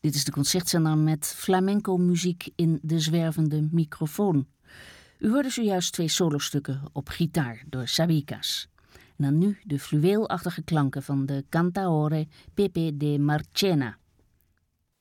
Dit is de Concertzender met flamenco-muziek in de zwervende microfoon. U hoorde zojuist 2 solostukken op gitaar door Sabicas. En dan nu de fluweelachtige klanken van de cantaore Pepe de Marchena.